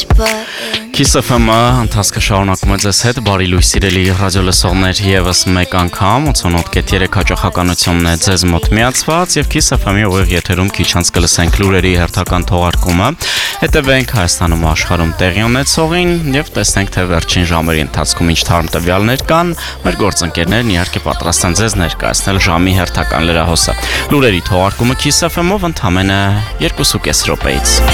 Kiss FM-ը ընթացքը շարունակում է ձեզ հետ, բարի լույս սիրելի ռադիոլսողներ, եւս մեկ անգամ 88.3 հաճախականությունն է ձեզ մոտ միացված եւ Kiss FM-ի ուղիղ եթերում քիչ անց կլսենք լուրերի հերթական թողարկումը, հետևենք Հայաստանում ու աշխարհում տեղի ունեցողին եւ տեսնենք թե վերջին ժամերի ընթացքում ինչ թարմ տվյալներ կան, մեր գործընկերներն իհարկե պատրաստ են ձեզ ներկայացնել ժամի հերթական լրահոսը։ Լուրերի թողարկումը Kiss FM-ով ընդամենը 2.5 րոպեից։